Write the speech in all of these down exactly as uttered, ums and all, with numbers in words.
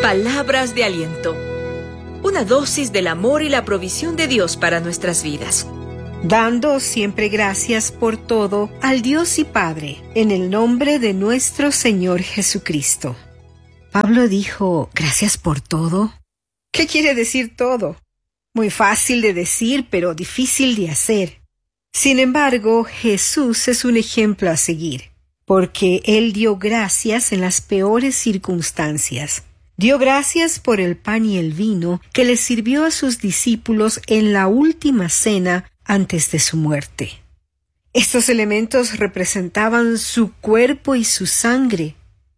Palabras de aliento. Una dosis del amor y la provisión de Dios para nuestras vidas. Dando siempre gracias por todo al Dios y Padre, en el nombre de nuestro Señor Jesucristo. Pablo dijo, ¿gracias por todo? ¿Qué quiere decir todo? Muy fácil de decir, pero difícil de hacer. Sin embargo, Jesús es un ejemplo a seguir, porque Él dio gracias en las peores circunstancias. Dio gracias por el pan y el vino que le sirvió a sus discípulos en la última cena antes de su muerte. Estos elementos representaban su cuerpo y su sangre.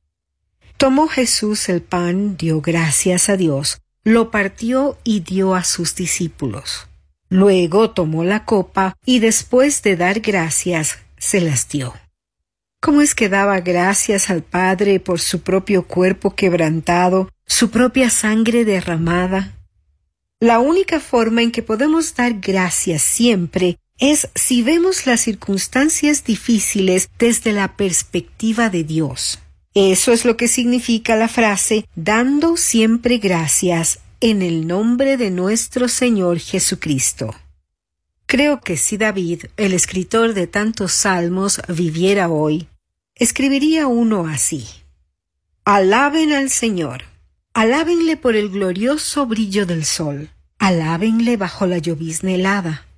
Tomó Jesús el pan, dio gracias a Dios, lo partió y dio a sus discípulos. Luego tomó la copa y después de dar gracias, se las dio. ¿Cómo es que daba gracias al Padre por su propio cuerpo quebrantado, su propia sangre derramada? La única forma en que podemos dar gracias siempre es si vemos las circunstancias difíciles desde la perspectiva de Dios. Eso es lo que significa la frase dando siempre gracias en el nombre de nuestro Señor Jesucristo. Creo que si David, el escritor de tantos salmos, viviera hoy, escribiría uno así. Alaben al Señor, alábenle por el glorioso brillo del sol, alábenle bajo la llovizna helada,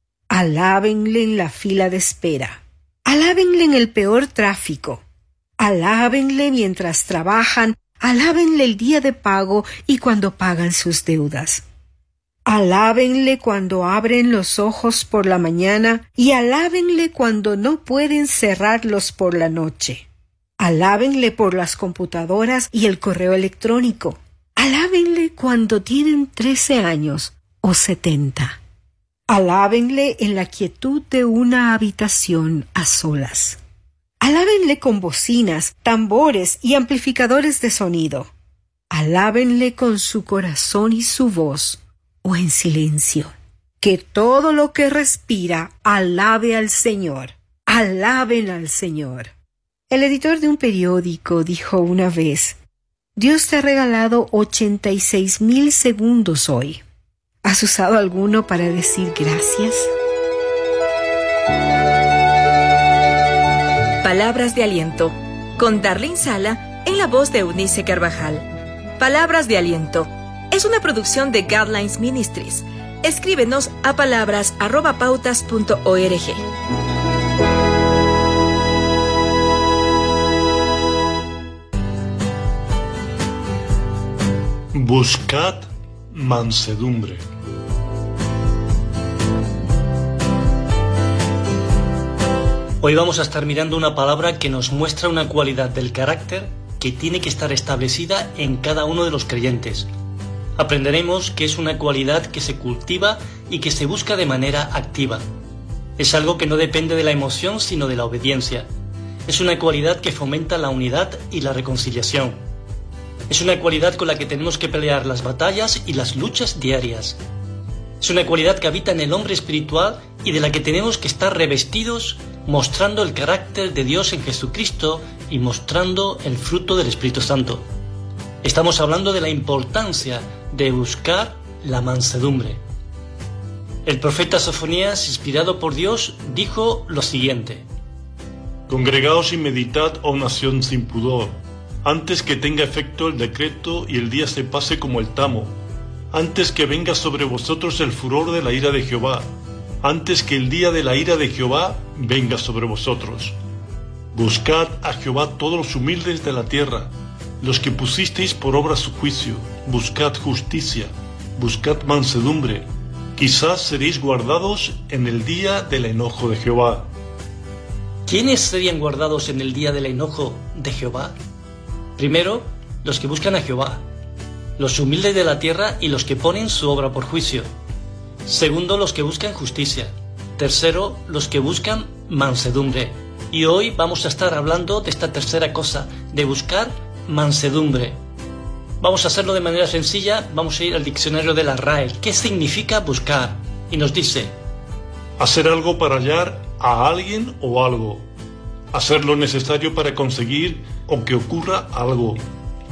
alábenle en la fila de espera, alábenle en el peor tráfico, alábenle mientras trabajan, alábenle el día de pago y cuando pagan sus deudas. Alábenle cuando abren los ojos por la mañana y alábenle cuando no pueden cerrarlos por la noche. Alábenle por las computadoras y el correo electrónico. Alábenle cuando tienen trece años o setenta. Alábenle en la quietud de una habitación a solas. Alábenle con bocinas, tambores y amplificadores de sonido. Alábenle con su corazón y su voz, o en silencio. Que todo lo que respira alabe al Señor. Alaben al Señor. El editor de un periódico dijo una vez, Dios te ha regalado ochenta y seis mil segundos hoy. ¿Has usado alguno para decir gracias? Palabras de aliento, con Darlene Sala en la voz de Eunice Carvajal. Palabras de aliento es una producción de Guidelines Ministries. Escríbenos a palabras arroba pautas punto org. Buscad mansedumbre. Hoy vamos a estar mirando una palabra que nos muestra una cualidad del carácter que tiene que estar establecida en cada uno de los creyentes. Aprenderemos que es una cualidad que se cultiva y que se busca de manera activa. Es algo que no depende de la emoción, sino de la obediencia. Es una cualidad que fomenta la unidad y la reconciliación. Es una cualidad con la que tenemos que pelear las batallas y las luchas diarias. Es una cualidad que habita en el hombre espiritual y de la que tenemos que estar revestidos, mostrando el carácter de Dios en Jesucristo y mostrando el fruto del Espíritu Santo. Estamos hablando de la importancia de buscar la mansedumbre. El profeta Sofonías, inspirado por Dios, dijo lo siguiente: Congregaos y meditad, oh nación sin pudor, antes que tenga efecto el decreto y el día se pase como el tamo, antes que venga sobre vosotros el furor de la ira de Jehová, antes que el día de la ira de Jehová venga sobre vosotros. Buscad a Jehová todos los humildes de la tierra, los que pusisteis por obra su juicio. Buscad justicia, buscad mansedumbre, quizás seréis guardados en el día del enojo de Jehová. ¿Quiénes serían guardados en el día del enojo de Jehová? Primero, los que buscan a Jehová, los humildes de la tierra y los que ponen su obra por juicio. Segundo, los que buscan justicia. Tercero, los que buscan mansedumbre. Y hoy vamos a estar hablando de esta tercera cosa, de buscar mansedumbre. Vamos a hacerlo de manera sencilla, vamos a ir al diccionario de la R A E. ¿Qué significa buscar? Y nos dice: hacer algo para hallar a alguien o algo. Hacer lo necesario para conseguir o que ocurra algo.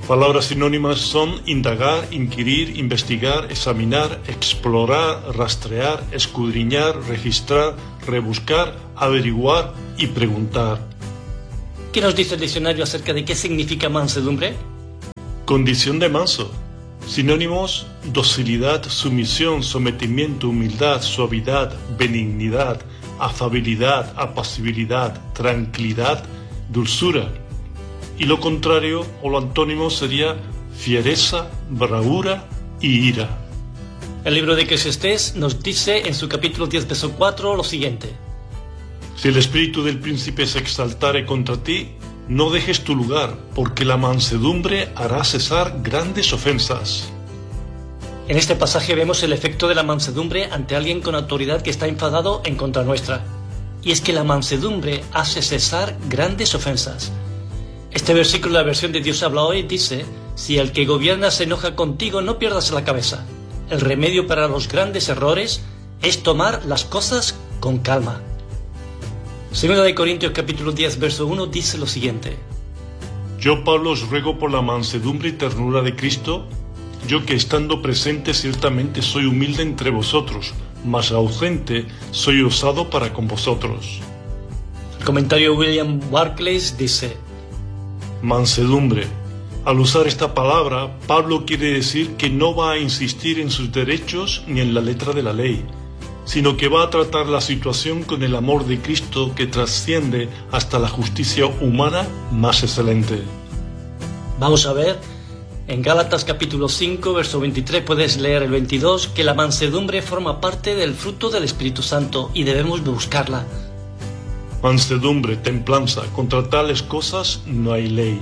Palabras sinónimas son indagar, inquirir, investigar, examinar, explorar, rastrear, escudriñar, registrar, rebuscar, averiguar y preguntar. ¿Qué nos dice el diccionario acerca de qué significa mansedumbre? Condición de manso. Sinónimos: docilidad, sumisión, sometimiento, humildad, suavidad, benignidad, afabilidad, apacibilidad, tranquilidad, dulzura. Y lo contrario o lo antónimo sería fiereza, bravura y ira. El libro de Eclesiastés nos dice en su capítulo diez, verso cuatro, lo siguiente: Si el espíritu del príncipe se exaltare contra ti, no dejes tu lugar, porque la mansedumbre hará cesar grandes ofensas. En este pasaje vemos el efecto de la mansedumbre ante alguien con autoridad que está enfadado en contra nuestra. Y es que la mansedumbre hace cesar grandes ofensas. Este versículo de la versión de Dios habla hoy dice: si el que gobierna se enoja contigo, no pierdas la cabeza. El remedio para los grandes errores es tomar las cosas con calma. Segunda de Corintios capítulo diez, verso uno dice lo siguiente: Yo, Pablo, os ruego por la mansedumbre y ternura de Cristo, yo que estando presente ciertamente soy humilde entre vosotros, mas ausente soy osado para con vosotros. El comentario William Barclay dice: mansedumbre. Al usar esta palabra, Pablo quiere decir que no va a insistir en sus derechos ni en la letra de la ley, sino que va a tratar la situación con el amor de Cristo que trasciende hasta la justicia humana más excelente. Vamos a ver, en Gálatas capítulo cinco, verso veintitrés, puedes leer el veintidós, que la mansedumbre forma parte del fruto del Espíritu Santo y debemos buscarla. Mansedumbre, templanza, contra tales cosas no hay ley.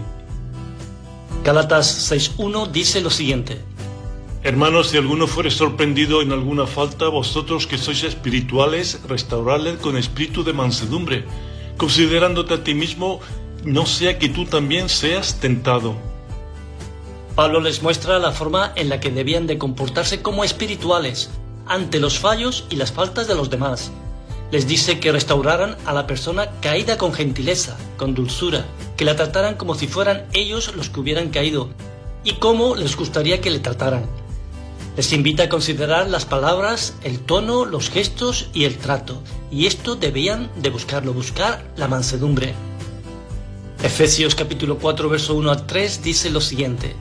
Gálatas seis uno dice lo siguiente: Hermanos, si alguno fuere sorprendido en alguna falta, vosotros que sois espirituales, restauradle con espíritu de mansedumbre, considerándote a ti mismo, no sea que tú también seas tentado. Pablo les muestra la forma en la que debían de comportarse como espirituales ante los fallos y las faltas de los demás. Les dice que restauraran a la persona caída con gentileza, con dulzura, que la trataran como si fueran ellos los que hubieran caído y cómo les gustaría que le trataran. Les invita a considerar las palabras, el tono, los gestos y el trato, y esto debían de buscarlo, buscar la mansedumbre. Efesios capítulo cuatro, verso uno a tres dice lo siguiente: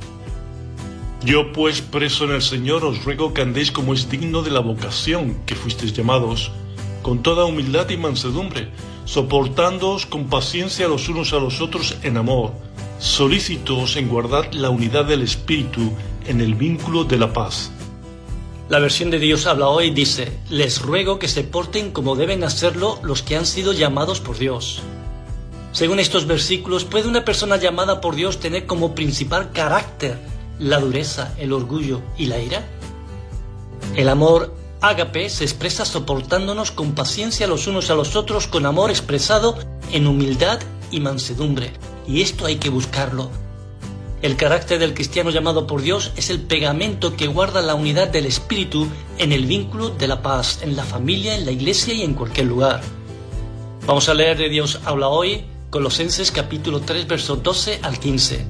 Yo pues, preso en el Señor, os ruego que andéis como es digno de la vocación que fuisteis llamados, con toda humildad y mansedumbre, soportándoos con paciencia los unos a los otros en amor, solícitos en guardar la unidad del Espíritu en el vínculo de la paz. La versión de Dios habla hoy dice: les ruego que se porten como deben hacerlo los que han sido llamados por Dios. Según estos versículos, ¿puede una persona llamada por Dios tener como principal carácter la dureza, el orgullo y la ira? El amor ágape se expresa soportándonos con paciencia los unos a los otros, con amor expresado en humildad y mansedumbre. Y esto hay que buscarlo. El carácter del cristiano llamado por Dios es el pegamento que guarda la unidad del Espíritu en el vínculo de la paz, en la familia, en la iglesia y en cualquier lugar. Vamos a leer de Dios habla hoy, Colosenses capítulo tres, verso doce al quince.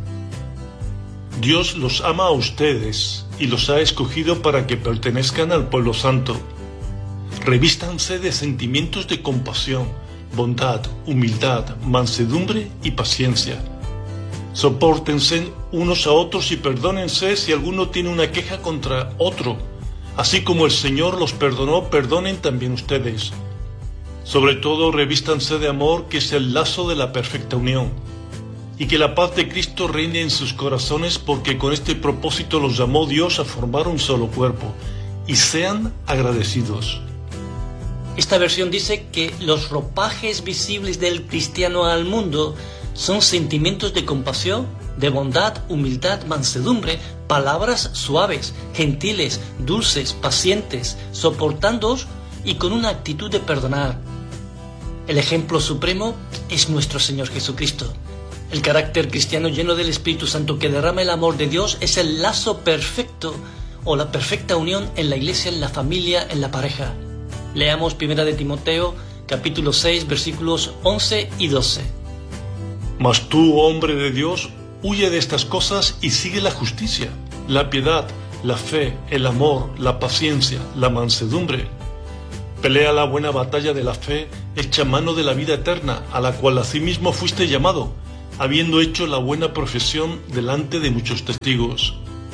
Dios los ama a ustedes y los ha escogido para que pertenezcan al pueblo santo. Revístanse de sentimientos de compasión, bondad, humildad, mansedumbre y paciencia. Sopórtense unos a otros y perdónense si alguno tiene una queja contra otro. Así como el Señor los perdonó, perdonen también ustedes. Sobre todo, revístanse de amor, que es el lazo de la perfecta unión. Y que la paz de Cristo reine en sus corazones, porque con este propósito los llamó Dios a formar un solo cuerpo. Y sean agradecidos. Esta versión dice que los ropajes visibles del cristiano al mundo son sentimientos de compasión, de bondad, humildad, mansedumbre, palabras suaves, gentiles, dulces, pacientes, soportándoos y con una actitud de perdonar. El ejemplo supremo es nuestro Señor Jesucristo. El carácter cristiano lleno del Espíritu Santo que derrama el amor de Dios es el lazo perfecto o la perfecta unión en la iglesia, en la familia, en la pareja. Leamos primera de Timoteo, capítulo seis, versículos once y doce. Mas tú, hombre de Dios, huye de estas cosas y sigue la justicia, la piedad, la fe, el amor, la paciencia, la mansedumbre. Pelea la buena batalla de la fe, echa mano de la vida eterna, a la cual asimismo fuiste llamado, habiendo hecho la buena profesión delante de muchos testigos.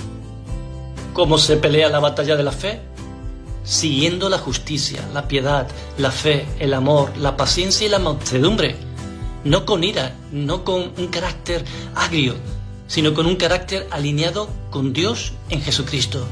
¿Cómo se pelea la batalla de la fe? Siguiendo la justicia, la piedad, la fe, el amor, la paciencia y la mansedumbre. No con ira, no con un carácter agrio, sino con un carácter alineado con Dios en Jesucristo.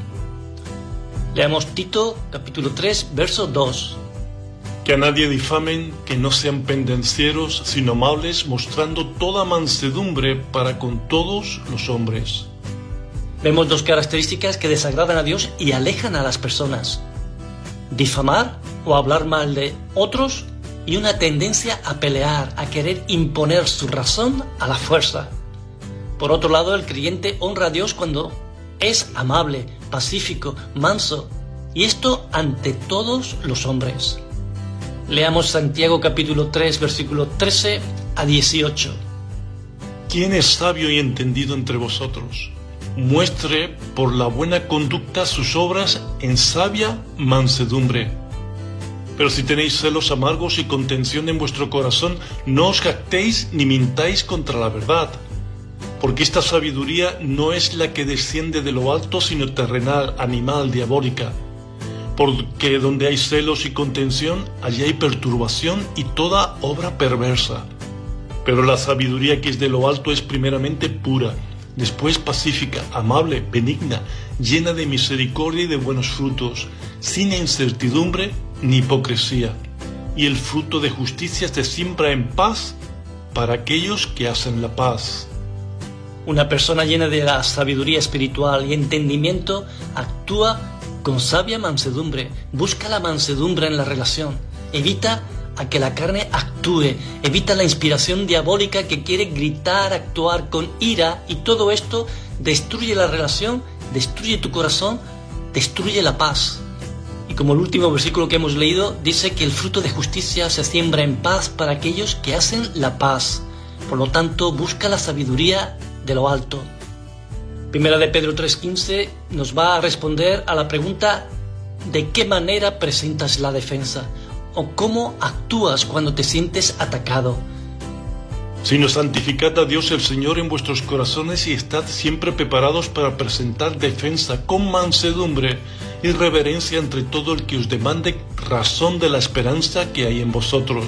Leamos Tito, capítulo tres, verso dos. Que a nadie difamen, que no sean pendencieros, sino amables, mostrando toda mansedumbre para con todos los hombres. Vemos dos características que desagradan a Dios y alejan a las personas. Difamar o hablar mal de otros y una tendencia a pelear, a querer imponer su razón a la fuerza. Por otro lado, el creyente honra a Dios cuando es amable, pacífico, manso, y esto ante todos los hombres. Leamos Santiago capítulo tres, versículo trece a dieciocho. ¿Quién es sabio y entendido entre vosotros? Muestre por la buena conducta sus obras en sabia mansedumbre. Pero si tenéis celos amargos y contención en vuestro corazón, no os jactéis ni mintáis contra la verdad. Porque esta sabiduría no es la que desciende de lo alto, sino terrenal, animal, diabólica. Porque donde hay celos y contención, allí hay perturbación y toda obra perversa. Pero la sabiduría que es de lo alto es primeramente pura, después pacífica, amable, benigna, llena de misericordia y de buenos frutos, sin incertidumbre ni hipocresía. Y el fruto de justicia se siembra en paz para aquellos que hacen la paz. Una persona llena de la sabiduría espiritual y entendimiento actúa con sabia mansedumbre, busca la mansedumbre en la relación, evita a que la carne actúe, evita la inspiración diabólica que quiere gritar, actuar con ira, y todo esto destruye la relación, destruye tu corazón, destruye la paz. Y como el último versículo que hemos leído, dice que el fruto de justicia se siembra en paz para aquellos que hacen la paz. Por lo tanto, busca la sabiduría de lo alto. Primera de Pedro tres quince nos va a responder a la pregunta: ¿de qué manera presentas la defensa? ¿O cómo actúas cuando te sientes atacado? Sino santificad a Dios el Señor en vuestros corazones y estad siempre preparados para presentar defensa con mansedumbre y reverencia entre todo el que os demande razón de la esperanza que hay en vosotros.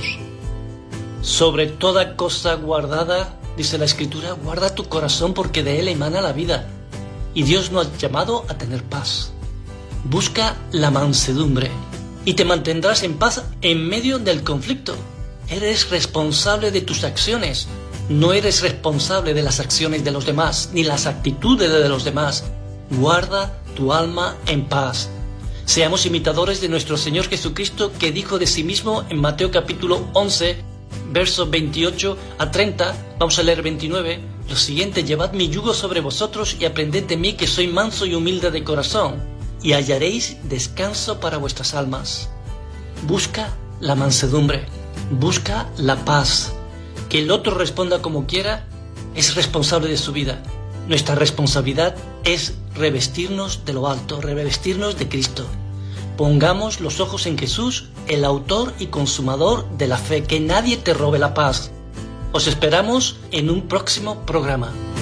Sobre toda cosa guardada, dice la Escritura, guarda tu corazón porque de él emana la vida. Y Dios nos ha llamado a tener paz. Busca la mansedumbre y te mantendrás en paz en medio del conflicto. Eres responsable de tus acciones. No eres responsable de las acciones de los demás, ni las actitudes de los demás. Guarda tu alma en paz. Seamos imitadores de nuestro Señor Jesucristo, que dijo de sí mismo en Mateo capítulo once, versos veintiocho a treinta, vamos a leer veintinueve, lo siguiente: llevad mi yugo sobre vosotros y aprended de mí, que soy manso y humilde de corazón, y hallaréis descanso para vuestras almas. Busca la mansedumbre, busca la paz. Que el otro responda como quiera es responsable de su vida. Nuestra responsabilidad es revestirnos de lo alto, revestirnos de Cristo. Pongamos los ojos en Jesús, el autor y consumador de la fe. Que nadie te robe la paz. Os esperamos en un próximo programa.